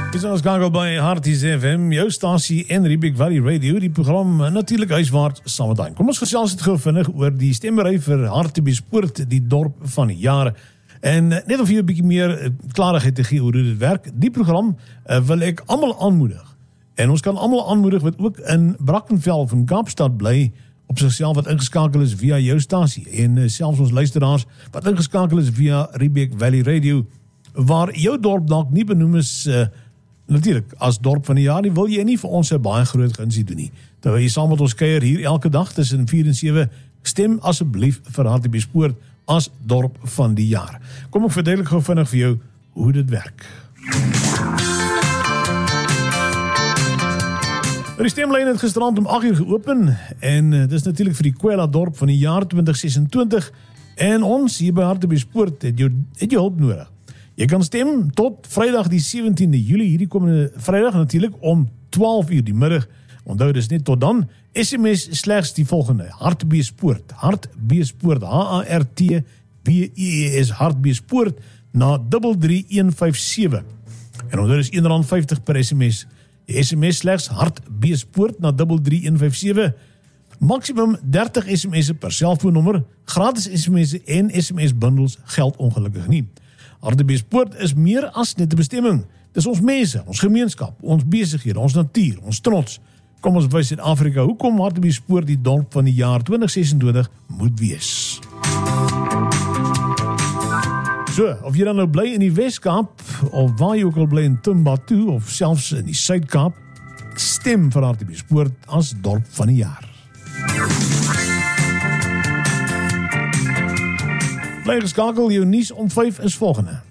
Is ons skakel by Harties FM, jou stasie en Riebeek Valley Radio, die program natuurlik huiswaarts saam met daai. Kom ons gesels het gou vinnig oor die stemmery vir Hartbeespoort, die dorp van die jaar. En net om vir jou 'n bietjie meer klarigheid te gee oor hoe dit werk, die program wil ek almal aanmoedig. En ons kan almal aanmoedig wat ook in Brackenfell van Kaapstad bly, op sigself wat ingeskakel is via jou stasie. En selfs ons luisteraars wat ingeskakel is via Riebeek Valley Radio, waar jou dorp dalk nie benoem is natuurlik, as dorp van die jaar, wil jy nie vir ons 'n baie groot gunsie doen nie. Terwyl jy saam met ons kuier hier elke dag tussen 4 en 7, stem asseblief vir Hartbeespoort as dorp van die jaar. Kom ek verduidelik gou vinnig vir jou hoe dit werk. Die stemlyn het gisterand om 8 uur geopen en dis natuurlik vir die Kwela dorp van die jaar 2026 en ons hier by Hartbeespoort het jou hulp nodig. Jy kan stem tot Vrydag die 17de Julie, hierdie komende Vrydag natuurlik om 12 uur die middag. Onthou dis net tot dan. SMS slegs die volgende: Hartbeespoort, Hartbeespoort, Hartbees, Hartbeespoort na 33157. En onthou dis R1.50 per SMS. Die SMS slegs Hartbeespoort na 33157. Maksimum 30 SMS'e per selfoonnommer. Gratis SMS'e en SMS bundels geld ongelukkig nie. Hartbeespoort is meer as net 'n bestemming. Dis ons mense, ons gemeenskap, ons besighede, ons natuur, ons trots. Kom ons wys Suid-Afrika hoekom Hartbeespoort die dorp van die jaar 2026 moet wees. So, of jy dan nou bly in die Wes-Kaap, of waar jy ook al bly in Timbuktu, of selfs in die Suid-Kaap, stem vir Hartbeespoort as dorp van die jaar. Bly geskakel, jou nuus om 5 is volgende.